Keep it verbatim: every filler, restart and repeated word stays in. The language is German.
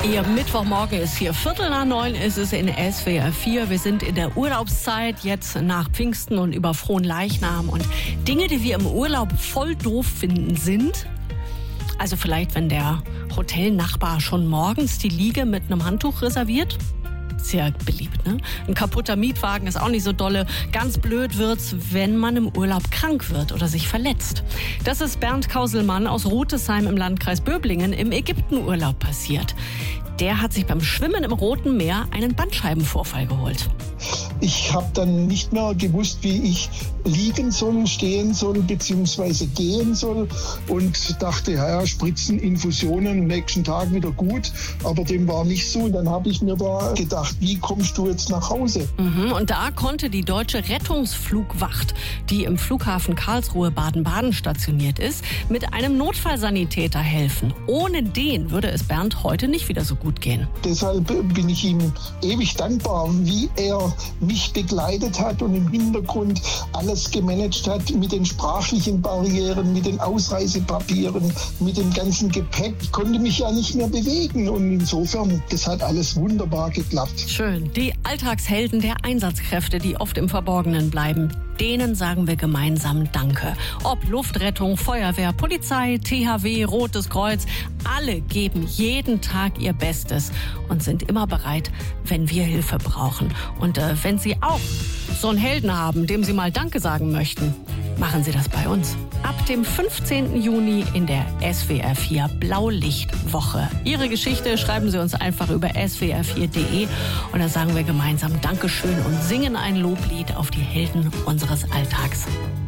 Ihr Mittwochmorgen ist hier, Viertel nach neun ist es in S W R vier. Wir sind in der Urlaubszeit, jetzt nach Pfingsten und über Fronleichnam. Und Dinge, die wir im Urlaub voll doof finden, sind... Also vielleicht, wenn der Hotelnachbar schon morgens die Liege mit einem Handtuch reserviert. Sehr beliebt, ne? Ein kaputter Mietwagen ist auch nicht so dolle. Ganz blöd wird's, wenn man im Urlaub krank wird oder sich verletzt. Das ist Bernd Kauselmann aus Rutesheim im Landkreis Böblingen im Ägyptenurlaub passiert. Der hat sich beim Schwimmen im Roten Meer einen Bandscheibenvorfall geholt. Ich habe dann nicht mehr gewusst, wie ich liegen soll, stehen soll bzw. gehen soll und dachte, ja, Spritzen, Infusionen, nächsten Tag wieder gut. Aber dem war nicht so. Und dann habe ich mir da gedacht, wie kommst du jetzt nach Hause? Mhm, und da konnte die deutsche Rettungsflugwacht, die im Flughafen Karlsruhe Baden-Baden stationiert ist, mit einem Notfallsanitäter helfen. Ohne den würde es Bernd heute nicht wieder so gut gehen. Deshalb bin ich ihm ewig dankbar, wie er mich begleitet hat und im Hintergrund alles gemanagt hat mit den sprachlichen Barrieren, mit den Ausreisepapieren, mit dem ganzen Gepäck. Ich konnte mich ja nicht mehr bewegen und insofern, das hat alles wunderbar geklappt. Schön. Die Alltagshelden der Einsatzkräfte, die oft im Verborgenen bleiben, denen sagen wir gemeinsam Danke. Ob Luftrettung, Feuerwehr, Polizei, T H W, Rotes Kreuz, alle geben jeden Tag ihr Bestes und sind immer bereit, wenn wir Hilfe brauchen. Und äh, wenn Sie auch so einen Helden haben, dem Sie mal Danke sagen möchten, machen Sie das bei uns. Ab dem fünfzehnten Juni in der S W R vier Blaulichtwoche. Ihre Geschichte schreiben Sie uns einfach über S W R vier Punkt de und dann sagen wir gemeinsam Dankeschön und singen ein Loblied auf die Helden unseres Alltags.